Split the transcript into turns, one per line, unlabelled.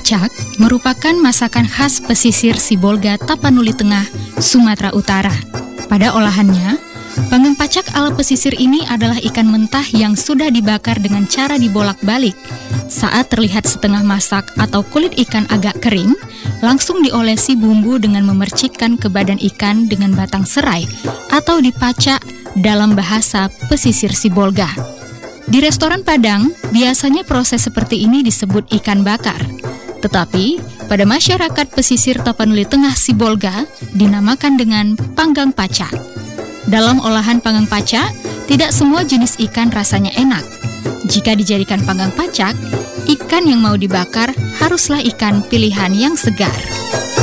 pacak merupakan masakan khas pesisir Sibolga, Tapanuli Tengah, Sumatera Utara. Pada olahannya, panggang pacak ala pesisir ini adalah ikan mentah yang sudah dibakar dengan cara dibolak-balik. Saat terlihat setengah masak atau kulit ikan agak kering, langsung diolesi bumbu dengan memercikkan ke badan ikan dengan batang serai atau dipacak dalam bahasa pesisir Sibolga. Di restoran Padang, biasanya proses seperti ini disebut ikan bakar. Tetapi, pada masyarakat pesisir Tapanuli Tengah Sibolga, dinamakan dengan panggang pacak. Dalam olahan panggang pacak, tidak semua jenis ikan rasanya enak. Jika dijadikan panggang pacak, ikan yang mau dibakar haruslah ikan pilihan yang segar.